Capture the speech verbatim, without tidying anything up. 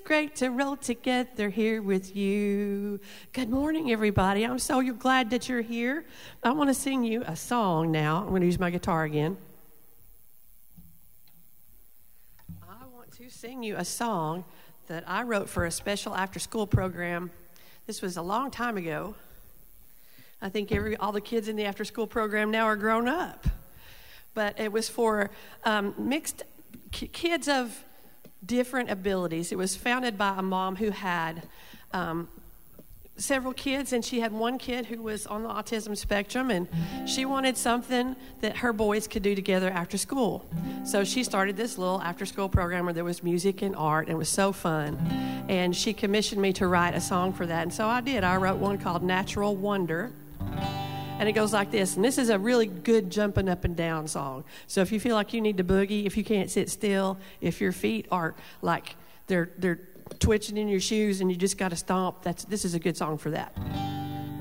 great to roll together here with you. Good morning, everybody. I'm so glad that you're here. I want to sing you a song now. I'm going to use my guitar again. I want to sing you a song that I wrote for a special after-school program. This was a long time ago. I think every all the kids in the after-school program now are grown up. But it was for um, mixed k- kids of different abilities. It was founded by a mom who had um, several kids, and she had one kid who was on the autism spectrum, and she wanted something that her boys could do together after school. So she started this little after-school program where there was music and art, and it was so fun. And she commissioned me to write a song for that, and so I did. I wrote one called Natural Wonder. And it goes like this, and this is a really good jumping up and down song. So if you feel like you need to boogie, if you can't sit still, if your feet are like they're they're twitching in your shoes and you just got to stomp, that's this is a good song for that.